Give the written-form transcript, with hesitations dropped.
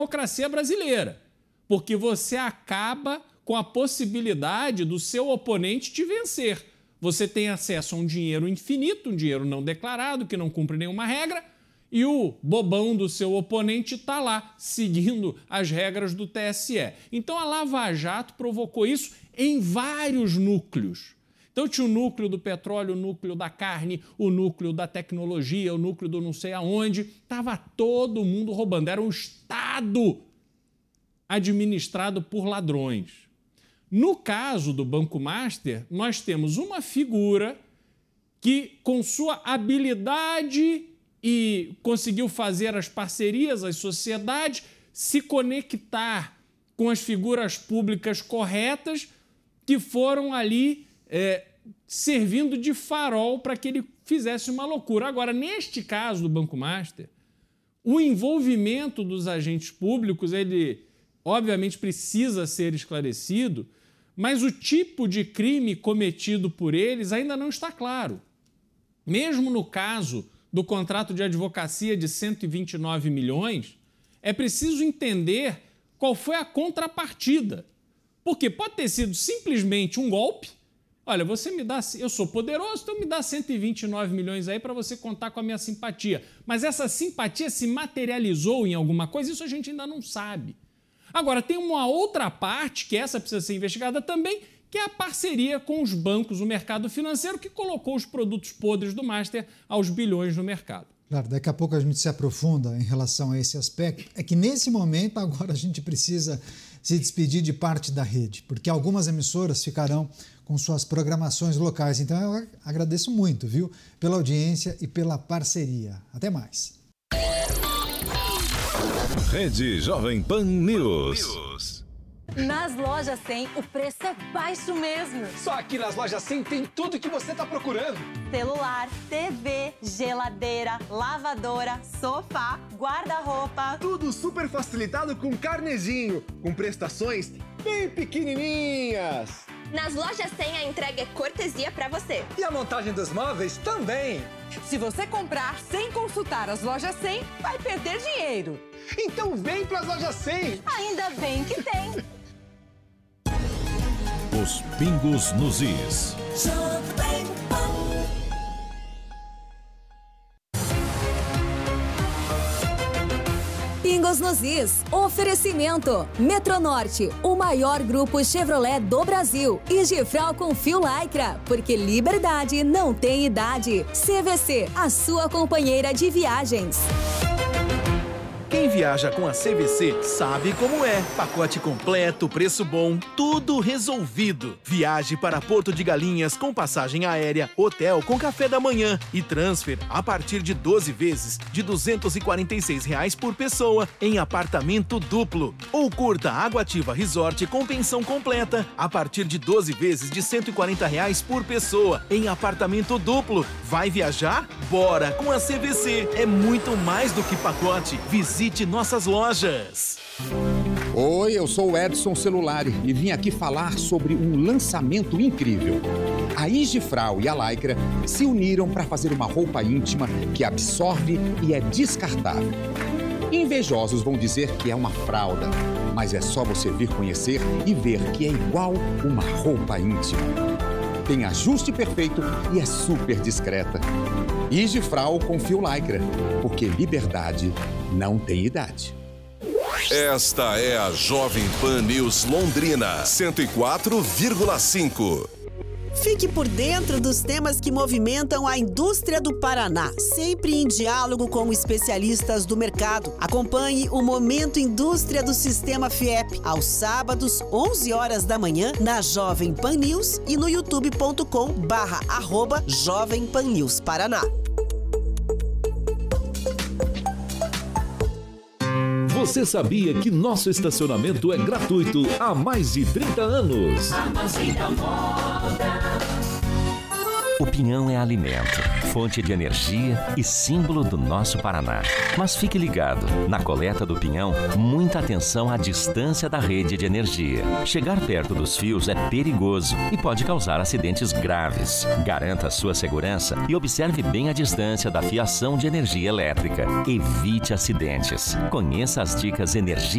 democracia brasileira, porque você acaba com a possibilidade do seu oponente te vencer. Você tem acesso a um dinheiro infinito, um dinheiro não declarado, que não cumpre nenhuma regra, e o bobão do seu oponente está lá, seguindo as regras do TSE. Então a Lava Jato provocou isso em vários núcleos. Então tinha o núcleo do petróleo, o núcleo da carne, o núcleo da tecnologia, o núcleo do não sei aonde. Estava todo mundo roubando. Era um Estado administrado por ladrões. No caso do Banco Master, nós temos uma figura que, com sua habilidade e conseguiu fazer as parcerias, as sociedades, se conectar com as figuras públicas corretas que foram ali servindo de farol para que ele fizesse uma loucura. Agora, neste caso do Banco Master, o envolvimento dos agentes públicos, ele obviamente precisa ser esclarecido, mas o tipo de crime cometido por eles ainda não está claro. Mesmo no caso do contrato de advocacia de 129 milhões, é preciso entender qual foi a contrapartida. Porque pode ter sido simplesmente um golpe. Olha, você me dá, eu sou poderoso, então me dá 129 milhões aí para você contar com a minha simpatia. Mas essa simpatia se materializou em alguma coisa? Isso a gente ainda não sabe. Agora, tem uma outra parte, que essa precisa ser investigada também, que é a parceria com os bancos, o mercado financeiro, que colocou os produtos podres do Master aos bilhões no mercado. Claro, daqui a pouco a gente se aprofunda em relação a esse aspecto. É que nesse momento agora a gente precisa se despedir de parte da rede, porque algumas emissoras ficarão com suas programações locais. Então eu agradeço muito, viu, pela audiência e pela parceria. Até mais. Rede Jovem Pan News. Nas lojas 100, o preço é baixo mesmo. Só aqui nas lojas 100 tem tudo que você está procurando. Celular, TV, geladeira, lavadora, sofá, guarda-roupa. Tudo super facilitado com carnezinho, com prestações bem pequenininhas. Nas lojas 100 a entrega é cortesia para você. E a montagem dos móveis também. Se você comprar sem consultar as lojas 100, vai perder dinheiro. Então vem para as lojas 100. Ainda bem que tem. Os pingos nos is. Pingos nos is. Oferecimento. Metronorte, o maior grupo Chevrolet do Brasil. E Gifral com fio Lycra, porque liberdade não tem idade. CVC, a sua companheira de viagens. Quem viaja com a CVC sabe como é. Pacote completo, preço bom, tudo resolvido. Viaje para Porto de Galinhas com passagem aérea, hotel com café da manhã e transfer a partir de 12 vezes de R$ 246 por pessoa em apartamento duplo. Ou curta Água-Ativa Resort com pensão completa a partir de 12 vezes de R$ 140 por pessoa em apartamento duplo. Vai viajar? Bora com a CVC. É muito mais do que pacote. Visite nossas lojas. Oi, eu sou o Edson Celulari e vim aqui falar sobre um lançamento incrível. A Gifral e a Lycra se uniram para fazer uma roupa íntima que absorve e é descartável. Invejosos vão dizer que é uma fralda, mas é só você vir conhecer e ver que é igual uma roupa íntima. Tem ajuste perfeito e é super discreta. Gifral com fio Lycra, porque liberdade não tem idade. Esta é a Jovem Pan News Londrina, 104,5. Fique por dentro dos temas que movimentam a indústria do Paraná, sempre em diálogo com especialistas do mercado. Acompanhe o Momento Indústria do Sistema FIEP, aos sábados, 11 horas da manhã, na Jovem Pan News e no youtube.com/Jovem Pan News Paraná. Você sabia que nosso estacionamento é gratuito há mais de 30 anos? O pinhão é alimento, fonte de energia e símbolo do nosso Paraná. Mas fique ligado, na coleta do pinhão, muita atenção à distância da rede de energia. Chegar perto dos fios é perigoso e pode causar acidentes graves. Garanta a sua segurança e observe bem a distância da fiação de energia elétrica. Evite acidentes. Conheça as dicas Energia